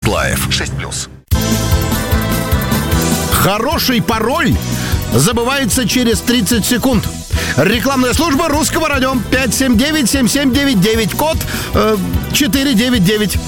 Лайф. 6+. Хороший пароль забывается через 30 секунд. Рекламная служба Русского радио. 579-7799. Код 499.